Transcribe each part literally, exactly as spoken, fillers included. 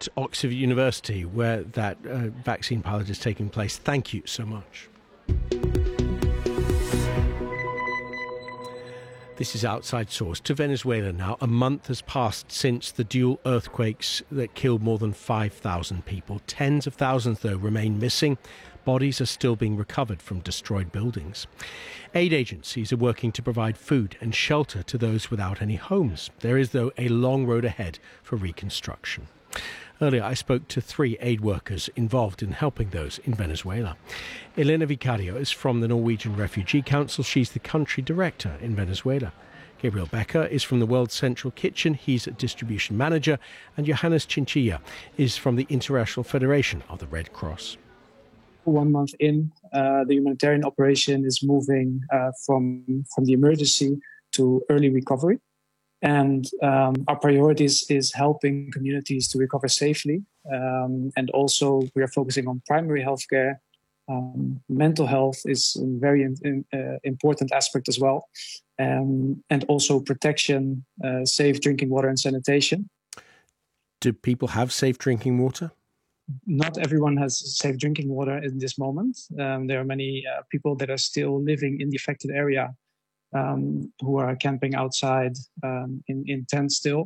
at Oxford University, where that uh, vaccine pilot is taking place. Thank you so much. This is Outside Source. To Venezuela now. A month has passed since the dual earthquakes that killed more than five thousand people. Tens of thousands, though, remain missing. Bodies are still being recovered from destroyed buildings. Aid agencies are working to provide food and shelter to those without any homes. There is, though, a long road ahead for reconstruction. Earlier, I spoke to three aid workers involved in helping those in Venezuela. Elena Vicario is from the Norwegian Refugee Council. She's the country director in Venezuela. Gabriel Becker is from the World Central Kitchen. He's a distribution manager. And Johannes Chinchilla is from the International Federation of the Red Cross. One month in, uh, the humanitarian operation is moving uh, from, from the emergency to early recovery. And um, our priorities is helping communities to recover safely. Um, and also we are focusing on primary healthcare. Um, mental health is a very in, in, uh, important aspect as well. Um, and also protection, uh, safe drinking water and sanitation. Do people have safe drinking water? Not everyone has safe drinking water in this moment. Um, there are many uh, people that are still living in the affected area. Um, who are camping outside um, in, in tents still.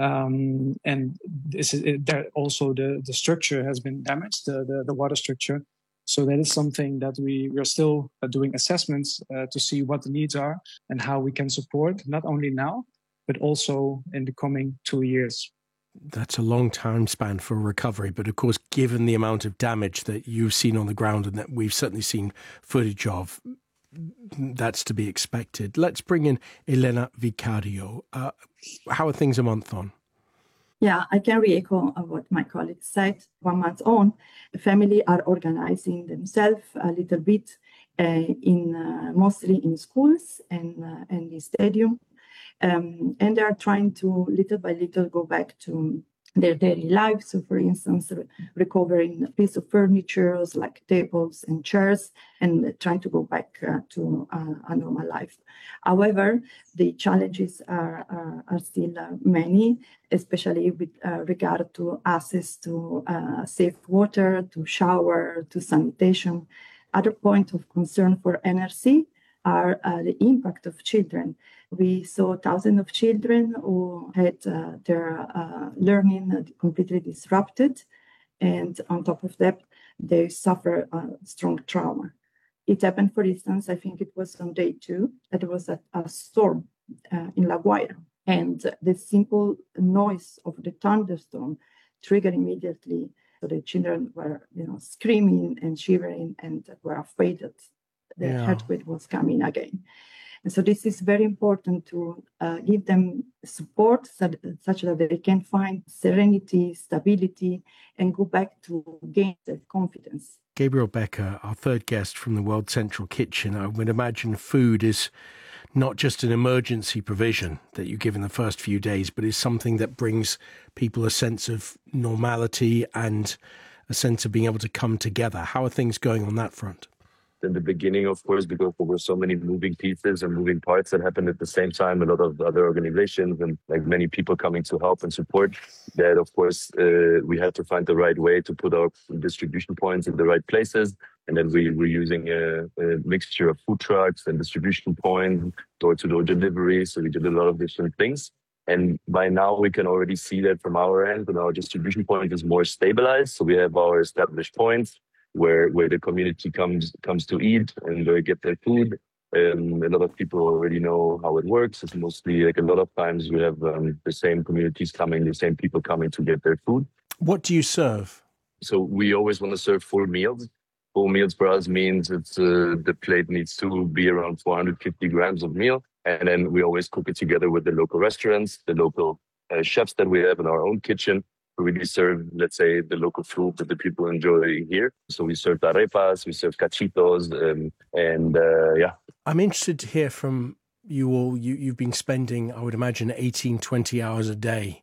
Um, and this is, it, there also the, the structure has been damaged, the, the, the water structure. So that is something that we, we are still uh, doing assessments uh, to see what the needs are and how we can support, not only now, but also in the coming two years. That's a long time span for recovery. But of course, given the amount of damage that you've seen on the ground and that we've certainly seen footage of, that's to be expected. Let's bring in Elena Vicario. Uh, how are things a month on? Yeah, I can re-echo what my colleague said. One month on, the family are organizing themselves a little bit, uh, in uh, mostly in schools and uh, and the stadium, um, and they are trying to little by little go back to their daily life. So, for instance, re- recovering a piece of furniture like tables and chairs and trying to go back uh, to uh, a normal life. However, the challenges are, are, are still uh, many, especially with uh, regard to access to uh, safe water, to shower, to sanitation. Other point of concern for N R C are uh, the impact of children. We saw thousands of children who had uh, their uh, learning completely disrupted. And on top of that, they suffer uh, strong trauma. It happened, for instance, I think it was on day two, that there was a, a storm uh, in La Guaira. And the simple noise of the thunderstorm triggered immediately. So the children were, you know, screaming and shivering and were afraid that the yeah. earthquake was coming again. And so this is very important to uh, give them support such, such that they can find serenity, stability, and go back to gain their confidence. Gabriel Becker, our third guest from the World Central Kitchen. I would imagine food is not just an emergency provision that you give in the first few days, but is something that brings people a sense of normality and a sense of being able to come together. How are things going on that front? In the beginning, of course, because there were so many moving pieces and moving parts that happened at the same time, a lot of other organizations and like many people coming to help and support, that of course uh, we had to find the right way to put our distribution points in the right places. And then we were using a, a mixture of food trucks and distribution points, door-to-door delivery. So we did a lot of different things. And by now we can already see that from our end, and our distribution point is more stabilized. So we have our established points where where the community comes comes to eat and they get their food. Um, a lot of people already know how it works. It's mostly like a lot of times we have um, the same communities coming, the same people coming to get their food. What do you serve? So we always want to serve full meals. Full meals for us means it's uh, the plate needs to be around four hundred fifty grams of meal. And then we always cook it together with the local restaurants, the local uh, chefs that we have in our own kitchen. We really serve, let's say, the local food that the people enjoy here. So we serve arepas, we serve cachitos, um, and uh, yeah. I'm interested to hear from you all. You, you've been spending, I would imagine, eighteen, twenty hours a day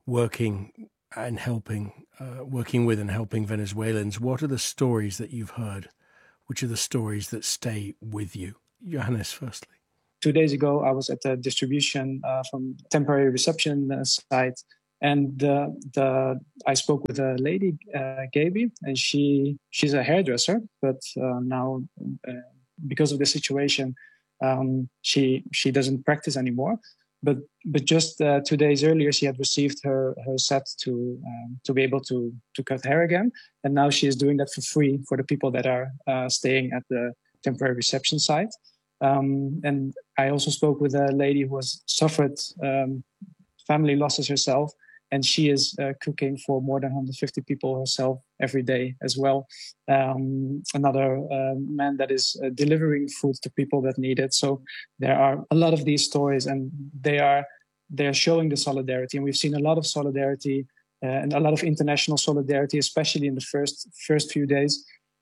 working and helping, uh, working with and helping Venezuelans. What are the stories that you've heard? Which are the stories that stay with you? Johannes, firstly. Two days ago, I was at the distribution uh, from temporary reception uh, site. And the, the I spoke with a lady, uh, Gaby, and she she's a hairdresser, but uh, now uh, because of the situation, um, she she doesn't practice anymore. But but just uh, two days earlier, she had received her her set to um, to be able to to cut hair again, and now she is doing that for free for the people that are uh, staying at the temporary reception site. Um, and I also spoke with a lady who has suffered um, family losses herself, and she is uh, cooking for more than one hundred fifty people herself every day as well. Um, another uh, man that is uh, delivering food to people that need it. So there are a lot of these stories, and they are they are showing the solidarity. And we've seen a lot of solidarity uh, and a lot of international solidarity, especially in the first first few days.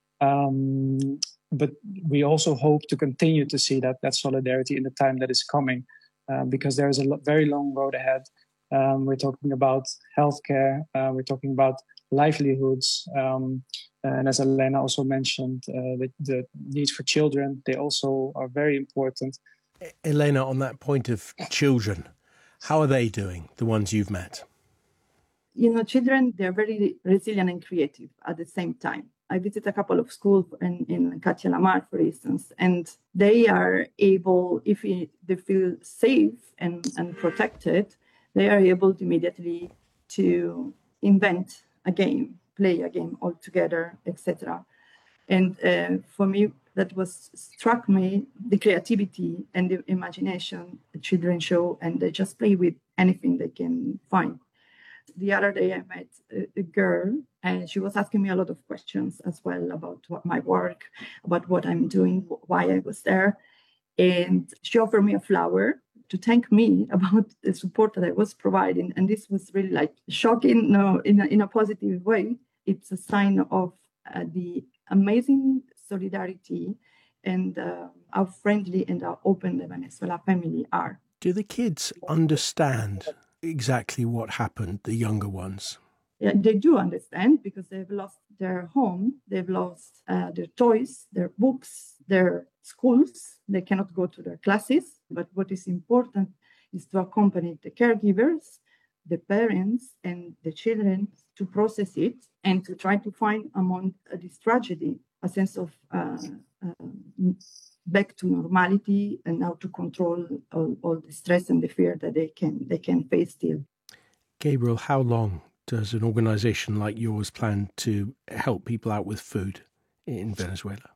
Um, but we also hope to continue to see that that solidarity in the time that is coming, uh, because there is a lo- very long road ahead. Um, we're talking about healthcare. Uh, we're talking about livelihoods. Um, and as Elena also mentioned, uh, the, the needs for children, they also are very important. Elena, on that point of children, how are they doing, the ones you've met? You know, children, they're very resilient and creative at the same time. I visited a couple of schools in, in Katia Lamar, for instance, and they are able, if they feel safe and, and protected, they are able to immediately to invent a game, play a game all together, et cetera. And uh, for me, that was struck me, the creativity and the imagination the children show, and they just play with anything they can find. The other day I met a, a girl, and she was asking me a lot of questions as well about what my work, about what I'm doing, why I was there. And she offered me a flower to thank me about the support that I was providing. And this was really like shocking, no, in a, in a positive way. It's a sign of uh, the amazing solidarity and uh, how friendly and how open the Venezuela family are. Do the kids understand exactly what happened, the younger ones? Yeah, they do understand, because they've lost their home, they've lost uh, their toys, their books, their schools. They cannot go to their classes. But what is important is to accompany the caregivers, the parents, and the children to process it and to try to find among uh, this tragedy a sense of uh, uh, back to normality, and how to control all, all the stress and the fear that they can they can face still. Gabriel, how long does an organization like yours plan to help people out with food in Venezuela?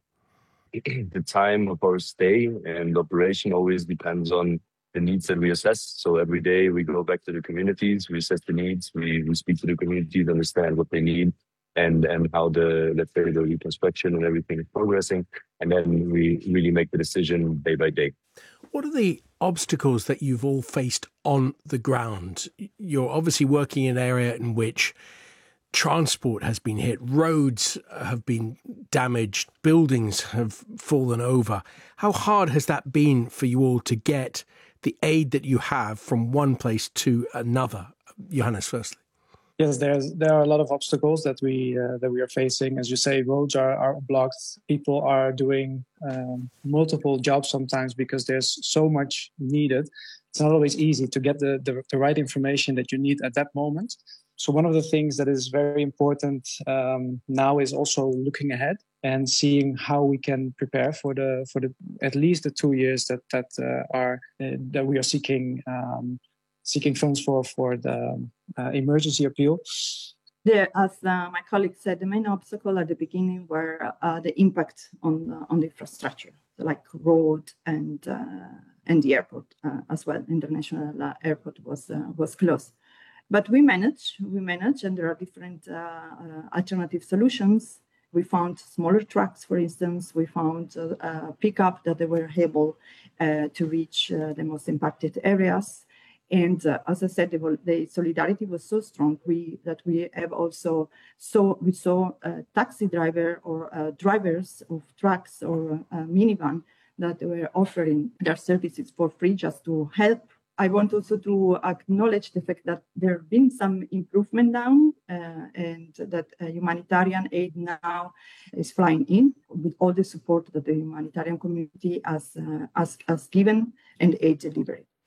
The time of our stay and operation always depends on the needs that we assess. So every day we go back to the communities, we assess the needs, we, we speak to the communities, understand what they need, and, and how the, let's say, the reconstruction and everything is progressing. And then we really make the decision day by day. What are the obstacles that you've all faced on the ground? You're obviously working in an area in which transport has been hit, roads have been damaged, buildings have fallen over. How hard has that been for you all to get the aid that you have from one place to another? Johannes, firstly. Yes, there's there are a lot of obstacles that we uh, that we are facing. As you say, roads are, are blocked. People are doing um, multiple jobs sometimes because there's so much needed. It's not always easy to get the, the, the right information that you need at that moment. So one of the things that is very important um, now is also looking ahead and seeing how we can prepare for the for the at least the two years that that uh, are uh, that we are seeking. Um, seeking funds for, for the uh, emergency appeal. There, as uh, my colleague said, the main obstacle at the beginning were uh, the impact on uh, on the infrastructure, like road and uh, and the airport uh, as well. International uh, airport was uh, was closed, but we managed. We managed, and there are different uh, uh, alternative solutions. We found smaller trucks, for instance. We found uh, a pickup that they were able uh, to reach uh, the most impacted areas. And uh, as I said, the, the solidarity was so strong we, that we have also saw we saw a taxi driver or uh, drivers of trucks or a minivan that were offering their services for free just to help. I want also to acknowledge the fact that there have been some improvement now, uh, and that uh, humanitarian aid now is flying in with all the support that the humanitarian community has uh, has, has given and aid delivery.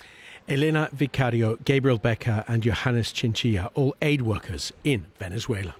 Elena Vicario, Gabriel Becker and Johannes Chinchilla, all aid workers in Venezuela.